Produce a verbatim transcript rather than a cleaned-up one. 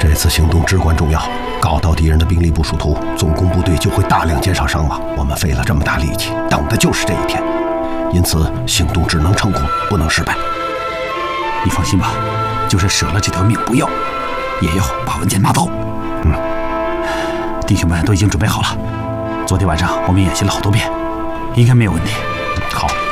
这次行动至关重要，搞到敌人的兵力部署图，总攻部队就会大量减少伤亡。我们费了这么大力气，等的就是这一天，因此行动只能成功，不能失败。 你放心吧，就是舍了这条命不要，也要把文件拿到。 嗯， 弟兄们都已经准备好了，昨天晚上我们演习了好多遍，应该没有问题。 好。